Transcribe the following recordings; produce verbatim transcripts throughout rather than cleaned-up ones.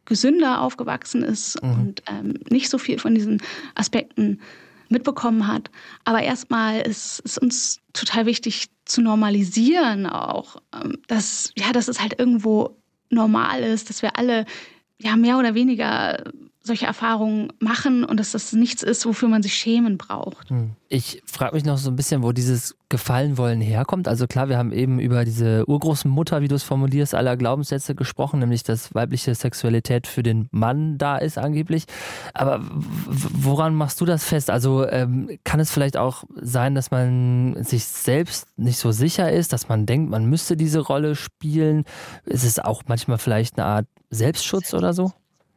gesünder aufgewachsen ist mhm. und ähm, nicht so viel von diesen Aspekten mitbekommen hat. Aber erstmal ist es uns total wichtig zu normalisieren auch, dass, ja, dass es halt irgendwo normal ist, dass wir alle ja mehr oder weniger solche Erfahrungen machen und dass das nichts ist, wofür man sich schämen braucht. Ich frage mich noch so ein bisschen, wo dieses Gefallenwollen herkommt. Also klar, wir haben eben über diese Urgroßmutter, wie du es formulierst, aller Glaubenssätze gesprochen, nämlich dass weibliche Sexualität für den Mann da ist angeblich. Aber woran machst du das fest? Also ähm, kann es vielleicht auch sein, dass man sich selbst nicht so sicher ist, dass man denkt, man müsste diese Rolle spielen? Ist es auch manchmal vielleicht eine Art Selbstschutz oder so?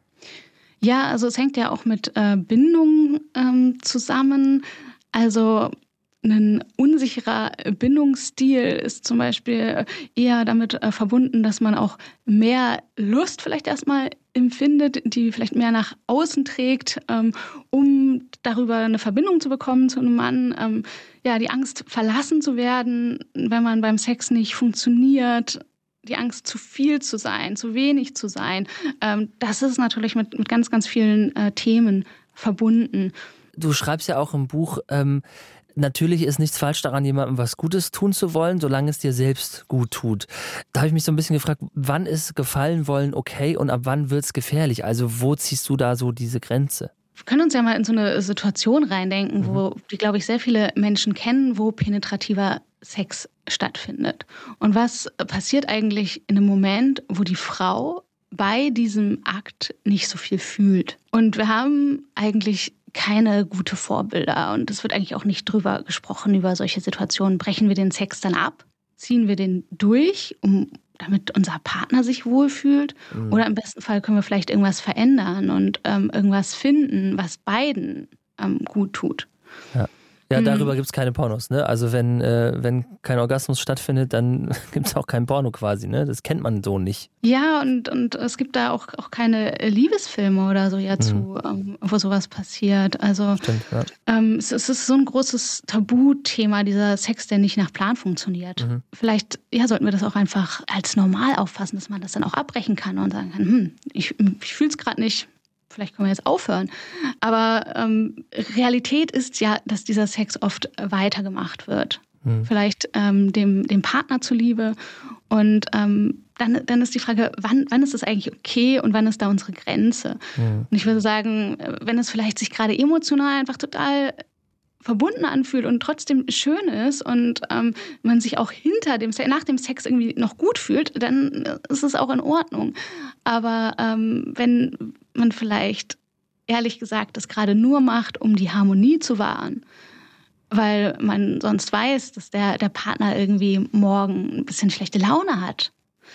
Ja, also es hängt ja auch mit äh, Bindung ähm, zusammen. Also ein unsicherer Bindungsstil ist zum Beispiel eher damit äh, verbunden, dass man auch mehr Lust vielleicht erstmal empfindet, die vielleicht mehr nach außen trägt, ähm, um darüber eine Verbindung zu bekommen zu einem Mann. Ähm, ja, die Angst, verlassen zu werden, wenn man beim Sex nicht funktioniert. Die Angst, zu viel zu sein, zu wenig zu sein, ähm, das ist natürlich mit, mit ganz, ganz vielen äh, Themen verbunden. Du schreibst ja auch im Buch, ähm, natürlich ist nichts falsch daran, jemandem was Gutes tun zu wollen, solange es dir selbst gut tut. Da habe ich mich so ein bisschen gefragt, wann ist Gefallen wollen okay und ab wann wird es gefährlich? Also wo ziehst du da so diese Grenze? Wir können uns ja mal in so eine Situation reindenken, mhm. wo die, glaube ich, sehr viele Menschen kennen, wo penetrativer Sex stattfindet. Und was passiert eigentlich in einem Moment, wo die Frau bei diesem Akt nicht so viel fühlt? Und wir haben eigentlich keine gute Vorbilder und es wird eigentlich auch nicht drüber gesprochen, über solche Situationen. Brechen wir den Sex dann ab? Ziehen wir den durch, um, damit unser Partner sich wohlfühlt? Mhm. Oder im besten Fall können wir vielleicht irgendwas verändern und ähm, irgendwas finden, was beiden ähm, gut tut. Ja. Ja, darüber gibt es keine Pornos, ne? Also wenn, äh, wenn kein Orgasmus stattfindet, dann gibt es auch kein Porno quasi, ne? Das kennt man so nicht. Ja, und, und es gibt da auch, auch keine Liebesfilme oder so ja zu, mhm. ähm, wo sowas passiert. Also Stimmt, ja. ähm, es, es ist so ein großes Tabuthema, dieser Sex, der nicht nach Plan funktioniert. Mhm. Vielleicht ja, sollten wir das auch einfach als normal auffassen, dass man das dann auch abbrechen kann und sagen kann, hm, ich, ich fühle es gerade nicht. Vielleicht können wir jetzt aufhören. Aber ähm, Realität ist ja, dass dieser Sex oft weitergemacht wird. Hm. Vielleicht ähm, dem, dem Partner zuliebe. Und ähm, dann, dann ist die Frage, wann, wann ist es eigentlich okay und wann ist da unsere Grenze? Hm. Und ich würde sagen, wenn es vielleicht sich gerade emotional einfach total verbunden anfühlt und trotzdem schön ist und ähm, man sich auch hinter dem Sex, nach dem Sex irgendwie noch gut fühlt, dann ist es auch in Ordnung. Aber ähm, wenn man vielleicht, ehrlich gesagt, das gerade nur macht, um die Harmonie zu wahren, weil man sonst weiß, dass der, der Partner irgendwie morgen ein bisschen schlechte Laune hat,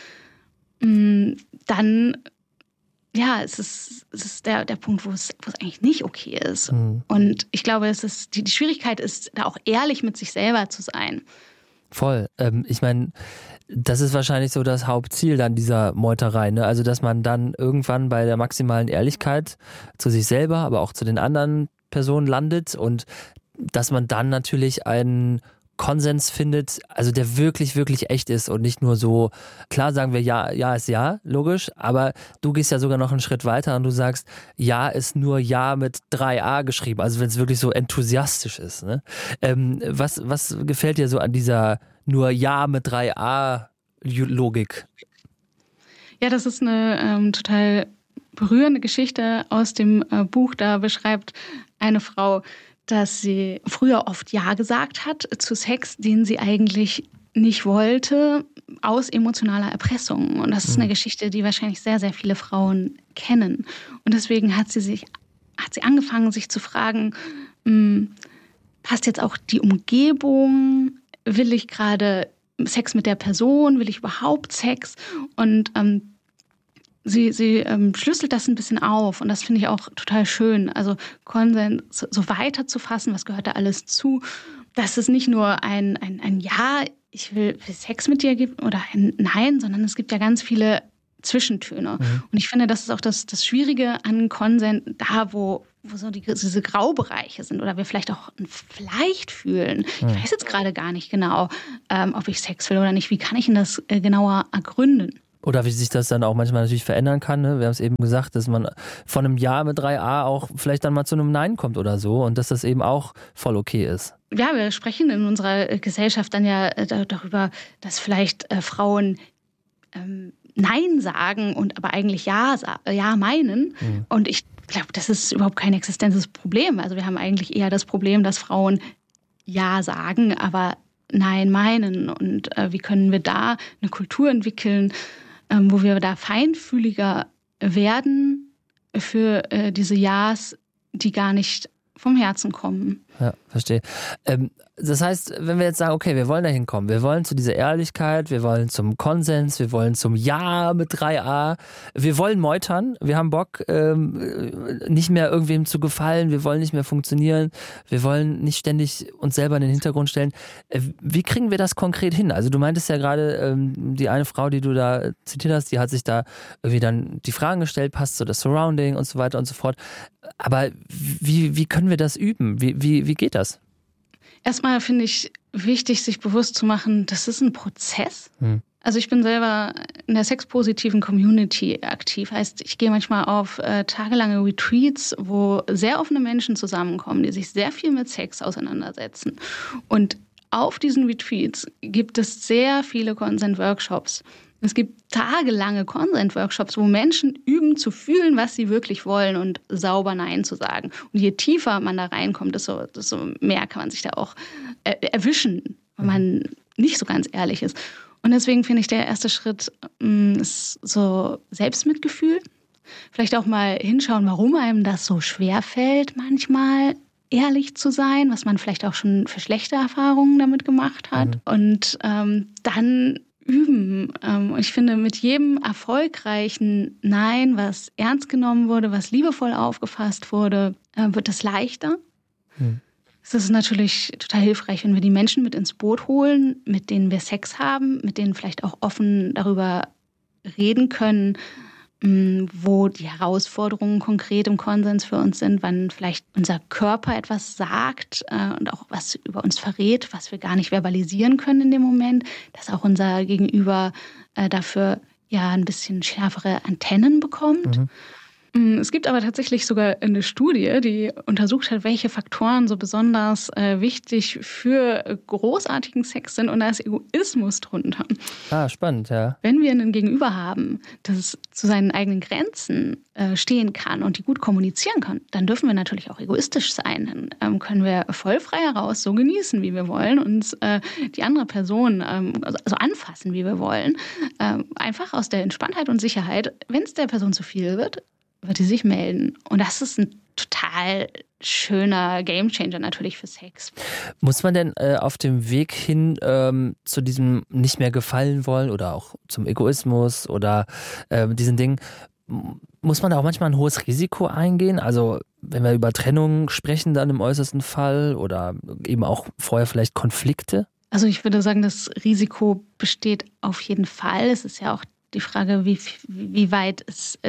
dann ja, es ist, es ist der, der Punkt, wo es, wo es eigentlich nicht okay ist. Mhm. Und ich glaube, es ist, die, die Schwierigkeit ist, da auch ehrlich mit sich selber zu sein. Voll. Ähm, ich meine, das ist wahrscheinlich so das Hauptziel dann dieser Meuterei, ne? Also, dass man dann irgendwann bei der maximalen Ehrlichkeit zu sich selber, aber auch zu den anderen Personen landet und dass man dann natürlich einen Konsens findet, also der wirklich, wirklich echt ist und nicht nur so, klar sagen wir ja, ja ist ja, logisch, aber du gehst ja sogar noch einen Schritt weiter und du sagst, ja ist nur ja mit drei a geschrieben, also wenn es wirklich so enthusiastisch ist. Ne? Ähm, was, was gefällt dir so an dieser nur ja mit drei a Logik? Ja, das ist eine ähm, total berührende Geschichte aus dem äh, Buch, da beschreibt eine Frau, dass sie früher oft Ja gesagt hat zu Sex, den sie eigentlich nicht wollte, aus emotionaler Erpressung. Und das ist eine Geschichte, die wahrscheinlich sehr, sehr viele Frauen kennen. Und deswegen hat sie sich, hat sie angefangen, sich zu fragen, mh, passt jetzt auch die Umgebung? Will ich gerade Sex mit der Person? Will ich überhaupt Sex? Und ähm, Sie, sie ähm, schlüsselt das ein bisschen auf und das finde ich auch total schön. Also Konsens so, so weiter zu fassen, was gehört da alles zu, dass es nicht nur ein, ein, ein Ja, ich will Sex mit dir gibt oder ein Nein, sondern es gibt ja ganz viele Zwischentöne. Mhm. Und ich finde, das ist auch das, das Schwierige an Konsens, da wo, wo so die, diese Graubereiche sind oder wir vielleicht auch ein Vielleicht fühlen. Mhm. Ich weiß jetzt gerade gar nicht genau, ähm, ob ich Sex will oder nicht. Wie kann ich denn das äh, genauer ergründen? Oder wie sich das dann auch manchmal natürlich verändern kann. Ne? Wir haben es eben gesagt, dass man von einem Ja mit drei a auch vielleicht dann mal zu einem Nein kommt oder so und dass das eben auch voll okay ist. Ja, wir sprechen in unserer Gesellschaft dann ja darüber, dass vielleicht äh, Frauen ähm, Nein sagen und aber eigentlich Ja, ja meinen. Mhm. Und ich glaube, das ist überhaupt kein Existenzproblem. Also wir haben eigentlich eher das Problem, dass Frauen Ja sagen, aber Nein meinen. Und äh, wie können wir da eine Kultur entwickeln, ähm, wo wir da feinfühliger werden für äh, diese Ja's, die gar nicht vom Herzen kommen. Ja, verstehe. Ähm, das heißt, wenn wir jetzt sagen, okay, wir wollen da hinkommen, wir wollen zu dieser Ehrlichkeit, wir wollen zum Konsens, wir wollen zum Ja mit drei a, wir wollen meutern, wir haben Bock, ähm, nicht mehr irgendwem zu gefallen, wir wollen nicht mehr funktionieren, wir wollen nicht ständig uns selber in den Hintergrund stellen. Äh, wie kriegen wir das konkret hin? Also du meintest ja gerade, ähm, die eine Frau, die du da zitiert hast, die hat sich da irgendwie dann die Fragen gestellt, passt so das Surrounding und so weiter und so fort. Aber wie, wie können wir das üben? Wie, wie, wie geht das? Erstmal finde ich wichtig, sich bewusst zu machen, das ist ein Prozess. Hm. Also ich bin selber in der sexpositiven Community aktiv. Heißt, ich gehe manchmal auf äh, tagelange Retreats, wo sehr offene Menschen zusammenkommen, die sich sehr viel mit Sex auseinandersetzen. Und auf diesen Retreats gibt es sehr viele Consent-Workshops. Es gibt tagelange Consent-Workshops, wo Menschen üben zu fühlen, was sie wirklich wollen und sauber Nein zu sagen. Und je tiefer man da reinkommt, desto, desto mehr kann man sich da auch äh, erwischen, wenn man nicht so ganz ehrlich ist. Und deswegen finde ich, der erste Schritt mh, ist so Selbstmitgefühl. Vielleicht auch mal hinschauen, warum einem das so schwer fällt, manchmal ehrlich zu sein, was man vielleicht auch schon für schlechte Erfahrungen damit gemacht hat. Mhm. Und ähm, dann üben. Ich finde, mit jedem erfolgreichen Nein, was ernst genommen wurde, was liebevoll aufgefasst wurde, wird es leichter. Hm. Es ist natürlich total hilfreich, wenn wir die Menschen mit ins Boot holen, mit denen wir Sex haben, mit denen vielleicht auch offen darüber reden können, wo die Herausforderungen konkret im Konsens für uns sind, wann vielleicht unser Körper etwas sagt äh, und auch was über uns verrät, was wir gar nicht verbalisieren können in dem Moment, dass auch unser Gegenüber äh, dafür ja ein bisschen schärfere Antennen bekommt. Mhm. Es gibt aber tatsächlich sogar eine Studie, die untersucht hat, welche Faktoren so besonders äh, wichtig für großartigen Sex sind, und da ist Egoismus drunter. Ah, spannend, ja. Wenn wir einen Gegenüber haben, das zu seinen eigenen Grenzen äh, stehen kann und die gut kommunizieren kann, dann dürfen wir natürlich auch egoistisch sein. Dann ähm, können wir voll frei heraus so genießen, wie wir wollen, und äh, die andere Person ähm, also, also anfassen, wie wir wollen. Äh, einfach aus der Entspanntheit und Sicherheit. Wenn es der Person zu viel wird, wird die sich melden. Und das ist ein total schöner Gamechanger natürlich für Sex. Muss man denn äh, auf dem Weg hin ähm, zu diesem nicht mehr gefallen wollen oder auch zum Egoismus oder äh, diesen Dingen, muss man da auch manchmal ein hohes Risiko eingehen? Also wenn wir über Trennung sprechen, dann im äußersten Fall, oder eben auch vorher vielleicht Konflikte? Also ich würde sagen, das Risiko besteht auf jeden Fall. Es ist ja auch die Frage, wie, wie weit ist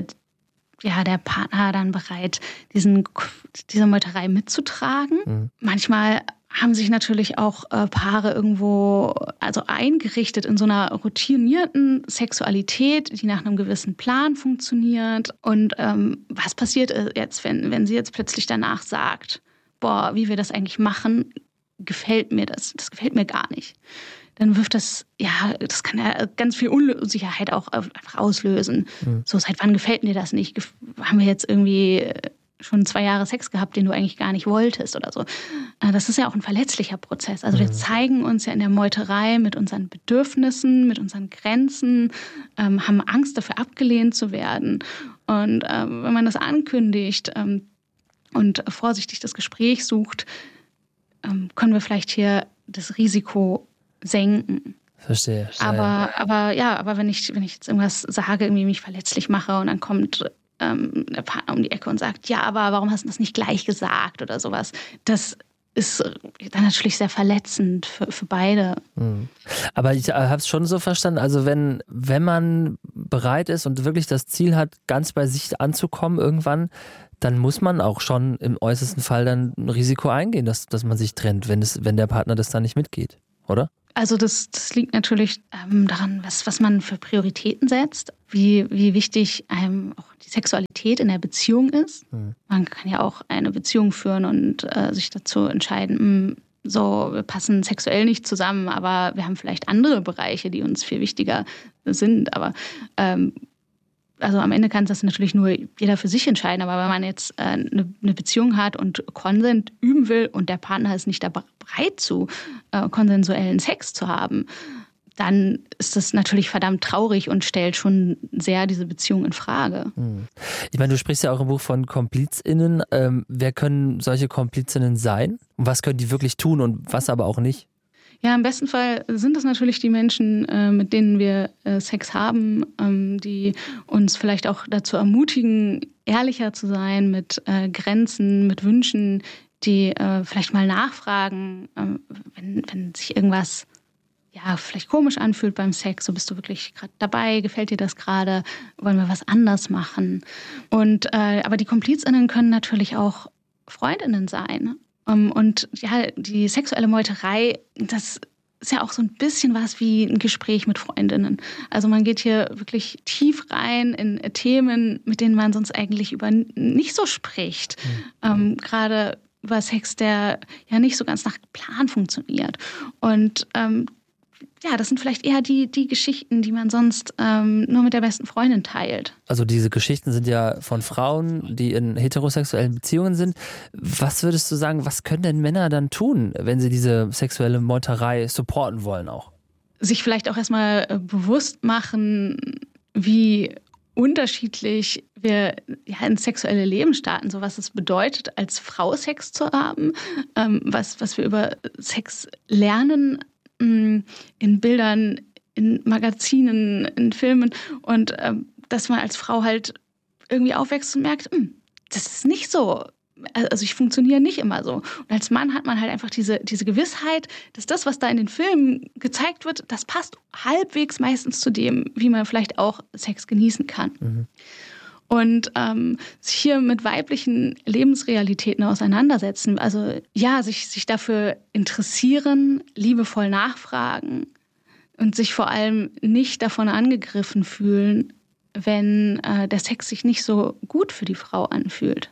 ja, der Partner dann bereit, diesen, diese Meuterei mitzutragen. Mhm. Manchmal haben sich natürlich auch äh, Paare irgendwo also eingerichtet in so einer routinierten Sexualität, die nach einem gewissen Plan funktioniert. Und ähm, was passiert jetzt, wenn, wenn sie jetzt plötzlich danach sagt, boah, wie wir das eigentlich machen, gefällt mir das, das gefällt mir gar nicht. Dann wirft das, ja, das kann ja ganz viel Unsicherheit auch einfach auslösen. Mhm. So, seit wann gefällt dir das nicht? Haben wir jetzt irgendwie schon zwei Jahre Sex gehabt, den du eigentlich gar nicht wolltest oder so? Das ist ja auch ein verletzlicher Prozess. Also mhm. wir zeigen uns ja in der Meuterei mit unseren Bedürfnissen, mit unseren Grenzen, ähm, haben Angst dafür, abgelehnt zu werden. Und ähm, wenn man das ankündigt ähm, und vorsichtig das Gespräch sucht, ähm, können wir vielleicht hier das Risiko senken. Verstehe. Aber, aber ja, aber wenn ich, wenn ich jetzt irgendwas sage, irgendwie mich verletzlich mache und dann kommt ähm, der Partner um die Ecke und sagt, ja, aber warum hast du das nicht gleich gesagt oder sowas, das ist dann natürlich sehr verletzend für, für beide. Aber ich habe es schon so verstanden, also wenn, wenn man bereit ist und wirklich das Ziel hat, ganz bei sich anzukommen irgendwann, dann muss man auch schon im äußersten Fall dann ein Risiko eingehen, dass, dass man sich trennt, wenn, es, wenn der Partner das dann nicht mitgeht, oder? Also das, das liegt natürlich ähm, daran, was, was man für Prioritäten setzt, wie, wie wichtig einem auch die Sexualität in der Beziehung ist. Mhm. Man kann ja auch eine Beziehung führen und äh, sich dazu entscheiden, mh, so, wir passen sexuell nicht zusammen, aber wir haben vielleicht andere Bereiche, die uns viel wichtiger sind. Aber ähm, also am Ende kann das natürlich nur jeder für sich entscheiden. Aber wenn man jetzt äh, eine, eine Beziehung hat und Konsent üben will und der Partner ist nicht da bereit zu, äh, konsensuellen Sex zu haben, dann ist das natürlich verdammt traurig und stellt schon sehr diese Beziehung in Frage. Ich meine, du sprichst ja auch im Buch von KomplizInnen. Ähm, wer können solche KomplizInnen sein? Und was können die wirklich tun und was aber auch nicht? Ja, im besten Fall sind es natürlich die Menschen, äh, mit denen wir äh, Sex haben, ähm, die uns vielleicht auch dazu ermutigen, ehrlicher zu sein mit äh, Grenzen, mit Wünschen, die äh, vielleicht mal nachfragen, äh, wenn, wenn sich irgendwas ja, vielleicht komisch anfühlt beim Sex, so bist du wirklich gerade dabei, gefällt dir das gerade, wollen wir was anders machen. Und äh, aber die KomplizInnen können natürlich auch FreundInnen sein. Um, und ja, die sexuelle Meuterei, das ist ja auch so ein bisschen was wie ein Gespräch mit Freundinnen. Also man geht hier wirklich tief rein in Themen, mit denen man sonst eigentlich über nicht so spricht. Mhm. Ähm, gerade über Sex, der ja nicht so ganz nach Plan funktioniert. Und ähm, ja, das sind vielleicht eher die, die Geschichten, die man sonst ähm, nur mit der besten Freundin teilt. Also diese Geschichten sind ja von Frauen, die in heterosexuellen Beziehungen sind. Was würdest du sagen, was können denn Männer dann tun, wenn sie diese sexuelle Meuterei supporten wollen auch? Sich vielleicht auch erstmal bewusst machen, wie unterschiedlich wir ja, ins sexuelle Leben starten, so was es bedeutet, als Frau Sex zu haben, ähm, was, was wir über Sex lernen, in Bildern, in Magazinen, in Filmen und ähm, dass man als Frau halt irgendwie aufwächst und merkt, das ist nicht so, also ich funktioniere nicht immer so. Und als Mann hat man halt einfach diese, diese Gewissheit, dass das, was da in den Filmen gezeigt wird, das passt halbwegs meistens zu dem, wie man vielleicht auch Sex genießen kann. Mhm. Und ähm, sich hier mit weiblichen Lebensrealitäten auseinandersetzen. Also ja, sich, sich dafür interessieren, liebevoll nachfragen und sich vor allem nicht davon angegriffen fühlen, wenn äh, der Sex sich nicht so gut für die Frau anfühlt.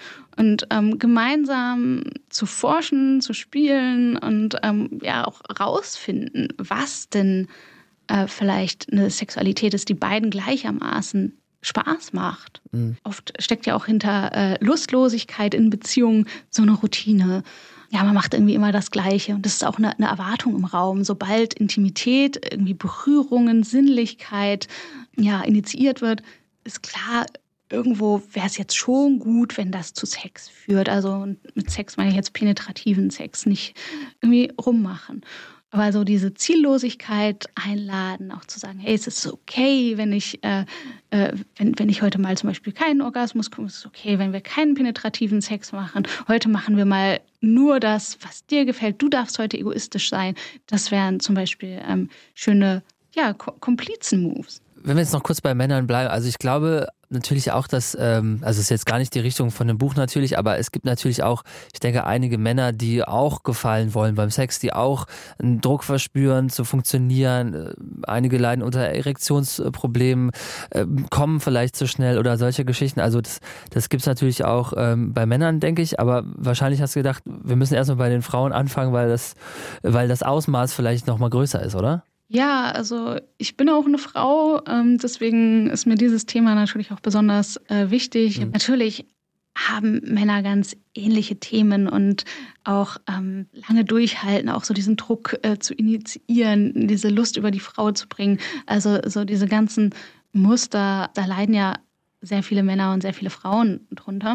Und ähm, gemeinsam zu forschen, zu spielen und ähm, ja auch rausfinden, was denn äh, vielleicht eine Sexualität ist, die beiden gleichermaßen Spaß macht. Mhm. Oft steckt ja auch hinter äh, Lustlosigkeit in Beziehungen so eine Routine. Ja, man macht irgendwie immer das Gleiche. Und das ist auch eine, eine Erwartung im Raum. Sobald Intimität, irgendwie Berührungen, Sinnlichkeit ja, initiiert wird, ist klar, irgendwo wäre es jetzt schon gut, wenn das zu Sex führt. Also mit Sex meine ich jetzt penetrativen Sex, nicht irgendwie rummachen. Aber so diese Ziellosigkeit einladen, auch zu sagen, hey, es ist okay, wenn ich, äh, äh, wenn, wenn ich heute mal zum Beispiel keinen Orgasmus komme, es ist okay, wenn wir keinen penetrativen Sex machen. Heute machen wir mal nur das, was dir gefällt. Du darfst heute egoistisch sein. Das wären zum Beispiel ähm, schöne ja, Komplizen-Moves. Wenn wir jetzt noch kurz bei Männern bleiben, also ich glaube natürlich auch, dass, ähm, also es ist jetzt gar nicht die Richtung von dem Buch natürlich, aber es gibt natürlich auch, ich denke, einige Männer, die auch gefallen wollen beim Sex, die auch einen Druck verspüren, zu funktionieren. Einige leiden unter Erektionsproblemen, äh, kommen vielleicht zu schnell oder solche Geschichten. Also das, das gibt es natürlich auch ähm, bei Männern, denke ich, aber wahrscheinlich hast du gedacht, wir müssen erstmal bei den Frauen anfangen, weil das, weil das Ausmaß vielleicht nochmal größer ist, oder? Ja, also ich bin auch eine Frau, ähm, deswegen ist mir dieses Thema natürlich auch besonders äh, wichtig. Mhm. Natürlich haben Männer ganz ähnliche Themen und auch ähm, lange durchhalten, auch so diesen Druck äh, zu initiieren, diese Lust über die Frau zu bringen. Also so diese ganzen Muster, da leiden ja sehr viele Männer und sehr viele Frauen drunter.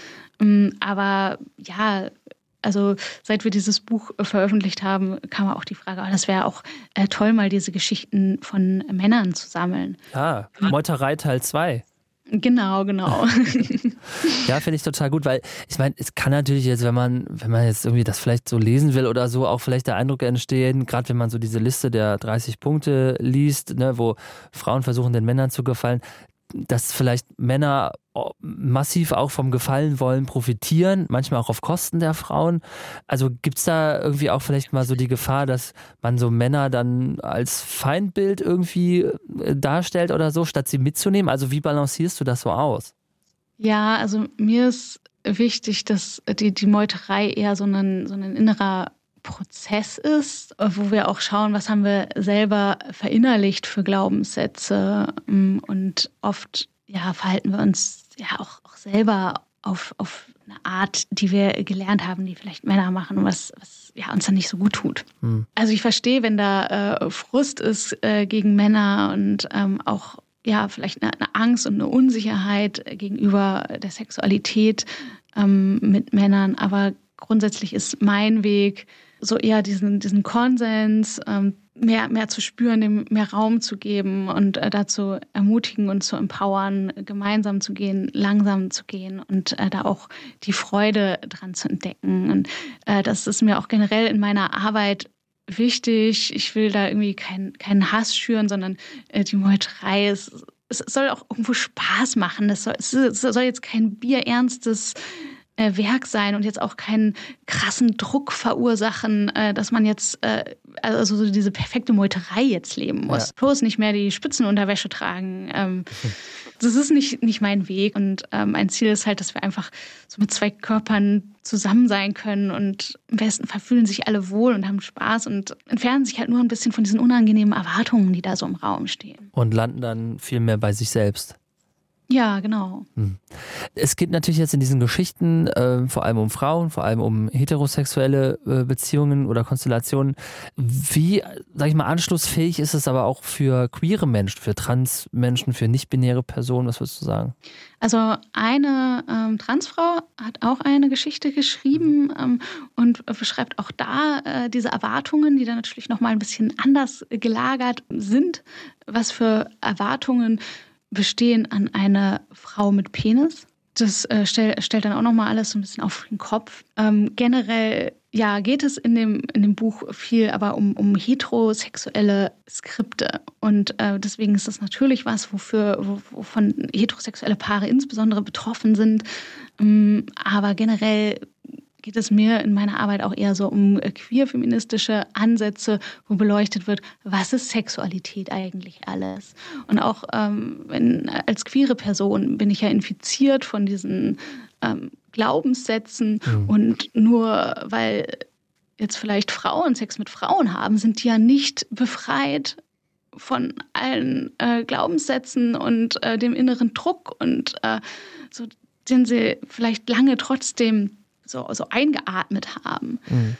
Ähm, aber ja, also seit wir dieses Buch veröffentlicht haben, kam auch die Frage, oh, das wäre auch äh, toll, mal diese Geschichten von Männern zu sammeln. Ah, Meuterei Teil zwei. Genau, genau. Ja, finde ich total gut, weil ich meine, es kann natürlich jetzt, wenn man, wenn man jetzt irgendwie das vielleicht so lesen will oder so, auch vielleicht der Eindruck entstehen, gerade wenn man so diese Liste der dreißig Punkte liest, ne, wo Frauen versuchen, den Männern zu gefallen, dass vielleicht Männer massiv auch vom Gefallen wollen profitieren, manchmal auch auf Kosten der Frauen. Also gibt es da irgendwie auch vielleicht mal so die Gefahr, dass man so Männer dann als Feindbild irgendwie darstellt oder so, statt sie mitzunehmen? Also wie balancierst du das so aus? Ja, also mir ist wichtig, dass die, die Meuterei eher so ein, so ein innerer Prozess ist, wo wir auch schauen, was haben wir selber verinnerlicht für Glaubenssätze. Und oft ja, verhalten wir uns ja auch, auch selber auf, auf eine Art, die wir gelernt haben, die vielleicht Männer machen, was, was ja, uns dann nicht so gut tut. Hm. Also ich verstehe, wenn da äh, Frust ist äh, gegen Männer und ähm, auch ja, vielleicht eine, eine Angst und eine Unsicherheit gegenüber der Sexualität ähm, mit Männern. Aber grundsätzlich ist mein Weg, so eher diesen, diesen Konsens, ähm, mehr, mehr zu spüren, dem mehr Raum zu geben und äh, dazu ermutigen und zu empowern, gemeinsam zu gehen, langsam zu gehen und äh, da auch die Freude dran zu entdecken. Und äh, das ist mir auch generell in meiner Arbeit wichtig. Ich will da irgendwie keinen keinen Hass schüren, sondern äh, die Meuterei ist, es soll auch irgendwo Spaß machen. Das soll, es soll jetzt kein bierernstes äh, Werk sein und jetzt auch keinen krassen Druck verursachen, äh, dass man jetzt äh, also so diese perfekte Meuterei jetzt leben muss. Ja. Bloß nicht mehr die Spitzenunterwäsche tragen. Ähm, das ist nicht, nicht mein Weg. Und ähm, ein Ziel ist halt, dass wir einfach so mit zwei Körpern zusammen sein können und im besten Fall fühlen sich alle wohl und haben Spaß und entfernen sich halt nur ein bisschen von diesen unangenehmen Erwartungen, die da so im Raum stehen. Und landen dann viel mehr bei sich selbst. Ja, genau. Es geht natürlich jetzt in diesen Geschichten äh, vor allem um Frauen, vor allem um heterosexuelle äh, Beziehungen oder Konstellationen. Wie, sag ich mal, anschlussfähig ist es aber auch für queere Menschen, für Transmenschen, für nicht-binäre Personen? Was würdest du sagen? Also eine ähm, Transfrau hat auch eine Geschichte geschrieben ähm, und beschreibt auch da äh, diese Erwartungen, die dann natürlich nochmal ein bisschen anders gelagert sind. Was für Erwartungen bestehen an eine Frau mit Penis. Das äh, stell, stellt dann auch nochmal alles so ein bisschen auf den Kopf. Ähm, generell ja, geht es in dem, in dem Buch viel aber um, um heterosexuelle Skripte. Und äh, deswegen ist das natürlich was, wofür, wovon heterosexuelle Paare insbesondere betroffen sind. Ähm, aber generell geht es mir in meiner Arbeit auch eher so um queer-feministische Ansätze, wo beleuchtet wird, was ist Sexualität eigentlich alles? Und auch ähm, wenn, als queere Person bin ich ja infiziert von diesen ähm, Glaubenssätzen mhm. und nur weil jetzt vielleicht Frauen Sex mit Frauen haben, sind die ja nicht befreit von allen äh, Glaubenssätzen und äh, dem inneren Druck und äh, so, den sie vielleicht lange trotzdem So, so eingeatmet haben.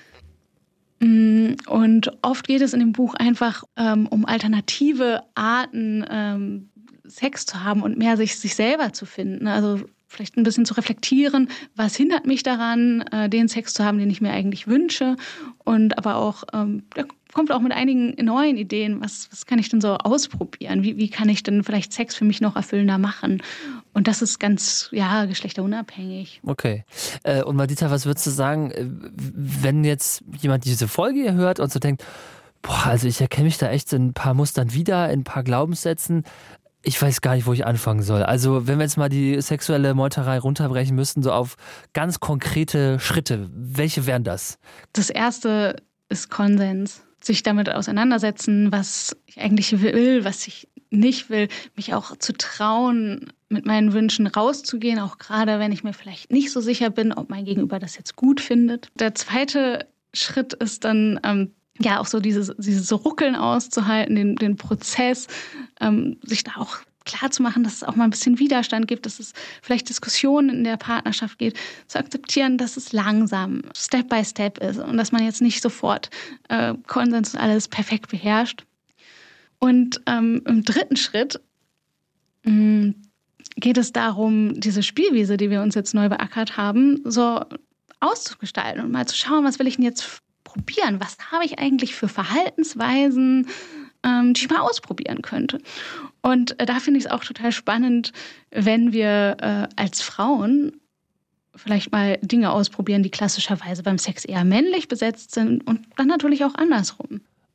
Mhm. Und oft geht es in dem Buch einfach ähm, um alternative Arten, ähm, Sex zu haben und mehr sich, sich selber zu finden. Also vielleicht ein bisschen zu reflektieren, was hindert mich daran, äh, den Sex zu haben, den ich mir eigentlich wünsche. Und aber auch, ähm, da kommt auch mit einigen neuen Ideen, was, was kann ich denn so ausprobieren? Wie, wie kann ich denn vielleicht Sex für mich noch erfüllender machen? Und das ist ganz, ja, geschlechterunabhängig. Okay. Äh, und Madita, was würdest du sagen, wenn jetzt jemand diese Folge hier hört und so denkt, boah, also ich erkenne mich da echt in ein paar Mustern wieder, in ein paar Glaubenssätzen. Ich weiß gar nicht, wo ich anfangen soll. Also wenn wir jetzt mal die sexuelle Meuterei runterbrechen müssten, so auf ganz konkrete Schritte, welche wären das? Das erste ist Konsens. Sich damit auseinandersetzen, was ich eigentlich will, was ich nicht will, mich auch zu trauen, mit meinen Wünschen rauszugehen, auch gerade wenn ich mir vielleicht nicht so sicher bin, ob mein Gegenüber das jetzt gut findet. Der zweite Schritt ist dann ähm, ja auch so dieses, dieses Ruckeln auszuhalten, den, den Prozess, ähm, sich da auch klar zu machen, dass es auch mal ein bisschen Widerstand gibt, dass es vielleicht Diskussionen in der Partnerschaft geht, zu akzeptieren, dass es langsam, Step by Step ist und dass man jetzt nicht sofort äh, Konsens und alles perfekt beherrscht. Und ähm, im dritten Schritt mh, geht es darum, diese Spielwiese, die wir uns jetzt neu beackert haben, so auszugestalten und mal zu schauen, was will ich denn jetzt probieren? Was habe ich eigentlich für Verhaltensweisen, die ich mal ausprobieren könnte. Und äh, da finde ich es auch total spannend, wenn wir äh, als Frauen vielleicht mal Dinge ausprobieren, die klassischerweise beim Sex eher männlich besetzt sind und dann natürlich auch andersrum.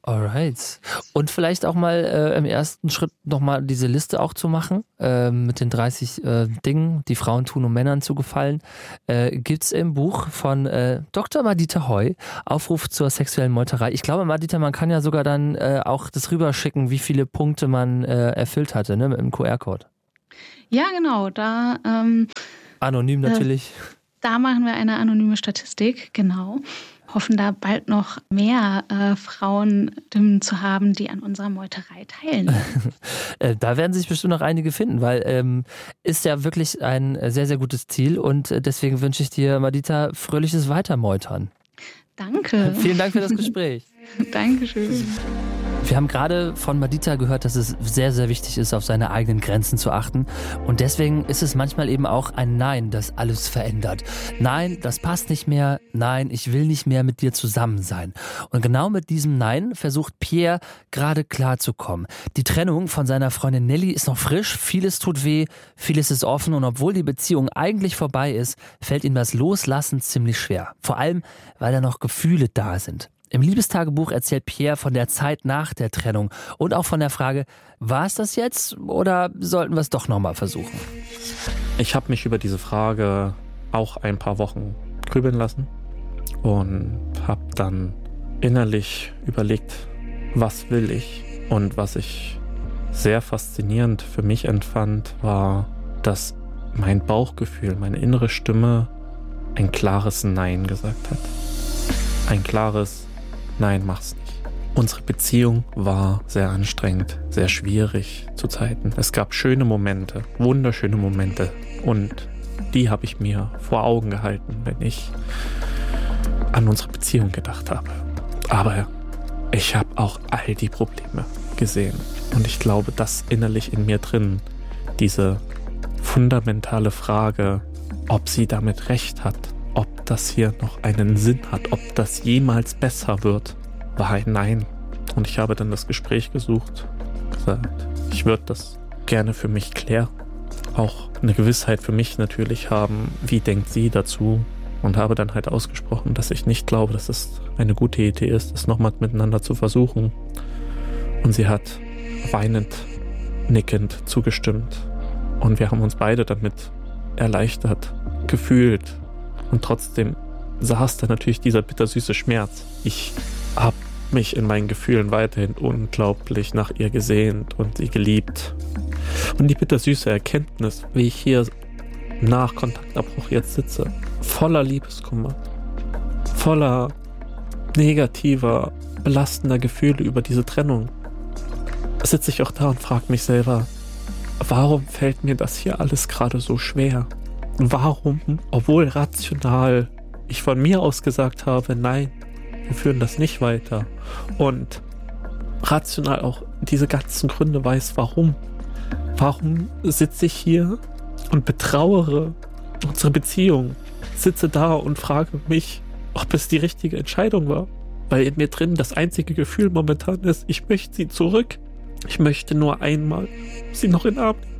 Alright. Und vielleicht auch mal äh, im ersten Schritt nochmal diese Liste auch zu machen, äh, mit den dreißig äh, Dingen, die Frauen tun, um Männern zu gefallen. Äh, gibt's im Buch von äh, Doktor Madita Heu, Aufruf zur sexuellen Meuterei. Ich glaube, Madita, man kann ja sogar dann äh, auch das rüberschicken, wie viele Punkte man äh, erfüllt hatte, ne, mit dem Q R-Code. Ja, genau. Da ähm, anonym natürlich. Äh, da machen wir eine anonyme Statistik, genau. Hoffen da bald noch mehr äh, Frauenstimmen zu haben, die an unserer Meuterei teilnehmen. Da werden sich bestimmt noch einige finden, weil ähm, ist ja wirklich ein sehr, sehr gutes Ziel und deswegen wünsche ich dir, Madita, fröhliches Weitermeutern. Danke. Vielen Dank für das Gespräch. Dankeschön. Wir haben gerade von Madita gehört, dass es sehr, sehr wichtig ist, auf seine eigenen Grenzen zu achten. Und deswegen ist es manchmal eben auch ein Nein, das alles verändert. Nein, das passt nicht mehr. Nein, ich will nicht mehr mit dir zusammen sein. Und genau mit diesem Nein versucht Pierre gerade klarzukommen. Die Trennung von seiner Freundin Nelly ist noch frisch. Vieles tut weh, vieles ist offen. Und obwohl die Beziehung eigentlich vorbei ist, fällt ihm das Loslassen ziemlich schwer. Vor allem, weil da noch Gefühle da sind. Im Liebestagebuch erzählt Pierre von der Zeit nach der Trennung und auch von der Frage, war es das jetzt oder sollten wir es doch nochmal versuchen? Ich habe mich über diese Frage auch ein paar Wochen grübeln lassen und habe dann innerlich überlegt, was will ich? Und was ich sehr faszinierend für mich empfand, war, dass mein Bauchgefühl, meine innere Stimme ein klares Nein gesagt hat. Ein klares Nein, mach's nicht. Unsere Beziehung war sehr anstrengend, sehr schwierig zu Zeiten. Es gab schöne Momente, wunderschöne Momente und die habe ich mir vor Augen gehalten, wenn ich an unsere Beziehung gedacht habe. Aber ich habe auch all die Probleme gesehen und ich glaube, dass innerlich in mir drin diese fundamentale Frage, ob sie damit recht hat, ob das hier noch einen Sinn hat, ob das jemals besser wird, war ein Nein. Und ich habe dann das Gespräch gesucht, gesagt, ich würde das gerne für mich klären. Auch eine Gewissheit für mich natürlich haben, wie denkt sie dazu? Und habe dann halt ausgesprochen, dass ich nicht glaube, dass es eine gute Idee ist, es nochmal miteinander zu versuchen. Und sie hat weinend, nickend zugestimmt. Und wir haben uns beide damit erleichtert gefühlt. Und trotzdem saß da natürlich dieser bittersüße Schmerz. Ich habe mich in meinen Gefühlen weiterhin unglaublich nach ihr gesehnt und sie geliebt. Und die bittersüße Erkenntnis, wie ich hier nach Kontaktabbruch jetzt sitze, voller Liebeskummer, voller negativer, belastender Gefühle über diese Trennung, sitze ich auch da und frage mich selber, warum fällt mir das hier alles gerade so schwer? Warum, obwohl rational ich von mir aus gesagt habe, nein, wir führen das nicht weiter und rational auch diese ganzen Gründe weiß, warum. Warum sitze ich hier und betrauere unsere Beziehung, sitze da und frage mich, ob es die richtige Entscheidung war, weil in mir drin das einzige Gefühl momentan ist, ich möchte sie zurück. Ich möchte nur einmal sie noch in den Arm nehmen.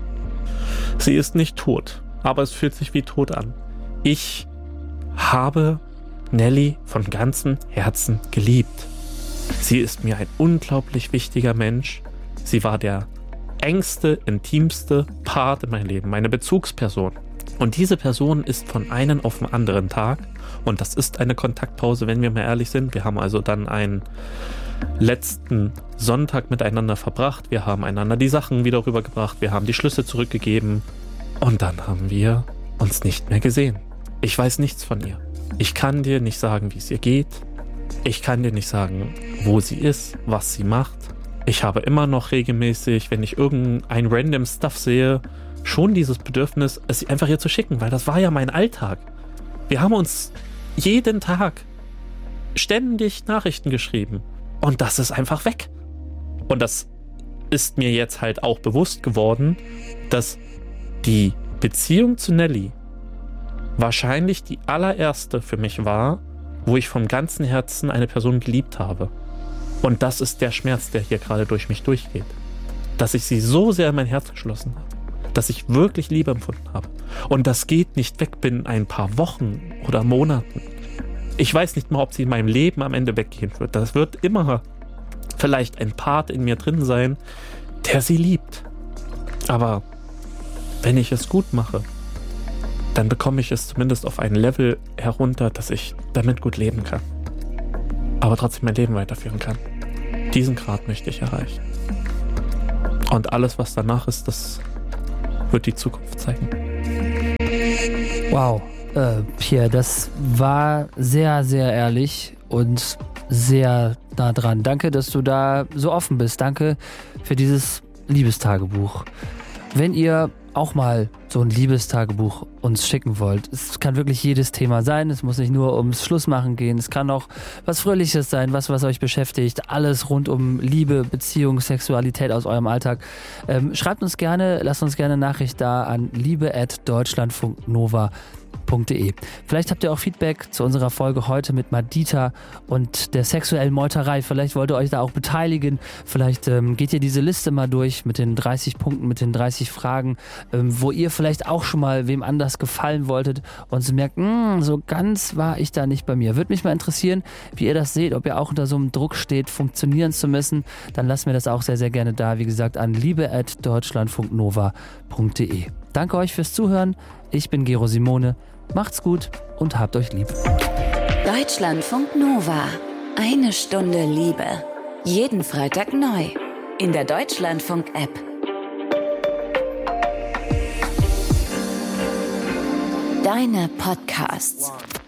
Sie ist nicht tot. Aber es fühlt sich wie tot an. Ich habe Nelly von ganzem Herzen geliebt. Sie ist mir ein unglaublich wichtiger Mensch. Sie war der engste, intimste Part in meinem Leben, meine Bezugsperson. Und diese Person ist von einem auf den anderen Tag, und das ist eine Kontaktpause, wenn wir mal ehrlich sind. Wir haben also dann einen letzten Sonntag miteinander verbracht. Wir haben einander die Sachen wieder rübergebracht. Wir haben die Schlüssel zurückgegeben. Und dann haben wir uns nicht mehr gesehen. Ich weiß nichts von ihr. Ich kann dir nicht sagen, wie es ihr geht. Ich kann dir nicht sagen, wo sie ist, was sie macht. Ich habe immer noch regelmäßig, wenn ich irgendein random Stuff sehe, schon dieses Bedürfnis, es einfach ihr zu schicken, weil das war ja mein Alltag. Wir haben uns jeden Tag ständig Nachrichten geschrieben. Und das ist einfach weg. Und das ist mir jetzt halt auch bewusst geworden, dass die Beziehung zu Nelly wahrscheinlich die allererste für mich war, wo ich vom ganzen Herzen eine Person geliebt habe. Und das ist der Schmerz, der hier gerade durch mich durchgeht. Dass ich sie so sehr in mein Herz geschlossen habe. Dass ich wirklich Liebe empfunden habe. Und das geht nicht weg binnen ein paar Wochen oder Monaten. Ich weiß nicht mal, ob sie in meinem Leben am Ende weggehen wird. Das wird immer vielleicht ein Part in mir drin sein, der sie liebt. Aber wenn ich es gut mache, dann bekomme ich es zumindest auf ein Level herunter, dass ich damit gut leben kann. Aber trotzdem mein Leben weiterführen kann. Diesen Grad möchte ich erreichen. Und alles, was danach ist, das wird die Zukunft zeigen. Wow, äh, Pierre, das war sehr, sehr ehrlich und sehr nah dran. Danke, dass du da so offen bist. Danke für dieses Liebestagebuch. Wenn ihr auch mal so ein Liebestagebuch uns schicken wollt, es kann wirklich jedes Thema sein, es muss nicht nur ums Schlussmachen gehen, es kann auch was Fröhliches sein, was, was euch beschäftigt, alles rund um Liebe, Beziehung, Sexualität aus eurem Alltag. Ähm, schreibt uns gerne, lasst uns gerne eine Nachricht da an liebe at deutschlandfunknova punkt de. Vielleicht habt ihr auch Feedback zu unserer Folge heute mit Madita und der sexuellen Meuterei. Vielleicht wollt ihr euch da auch beteiligen. Vielleicht ähm, geht ihr diese Liste mal durch mit den dreißig Punkten, mit den dreißig Fragen, ähm, wo ihr vielleicht auch schon mal wem anders gefallen wolltet und so merkt, mh, so ganz war ich da nicht bei mir. Würde mich mal interessieren, wie ihr das seht, ob ihr auch unter so einem Druck steht, funktionieren zu müssen. Dann lasst mir das auch sehr, sehr gerne da. Wie gesagt, an liebe at deutschlandfunknova punkt de. Danke euch fürs Zuhören. Ich bin Gero Simone. Macht's gut und habt euch lieb. Deutschlandfunk Nova. Eine Stunde Liebe. Jeden Freitag neu. In der Deutschlandfunk-App. Deine Podcasts.